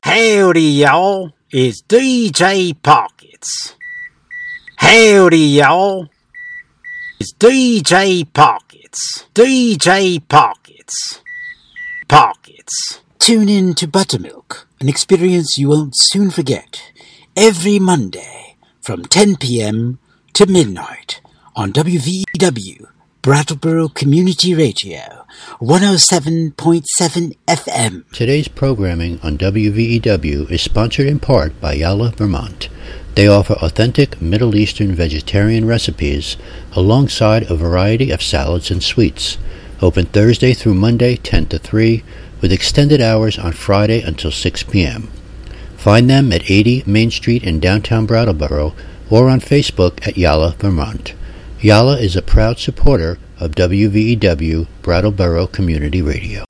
Howdy, y'all. It's DJ Pockets. Howdy, y'all. It's DJ Pockets. DJ Pockets. Pockets. Tune in to Buttermilk, an experience you won't soon forget, every Monday from 10 p.m. to midnight on WVEW, Brattleboro Community Radio, 107.7 FM. Today's programming on WVEW is sponsored in part by Yala, Vermont. They offer authentic Middle Eastern vegetarian recipes alongside a variety of salads and sweets. Open Thursday through Monday, 10 to 3, with extended hours on Friday until 6 p.m. Find them at 80 Main Street in downtown Brattleboro or on Facebook at Yala, Vermont. Yala is a proud supporter of WVEW Brattleboro Community Radio.